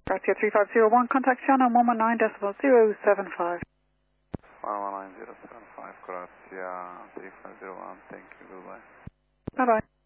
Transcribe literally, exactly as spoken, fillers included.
Grazia three five zero one, contact channel one one nine decimal zero seven five. one one nine zero seven five, Grazia three five zero one, thank you, goodbye. Bye bye.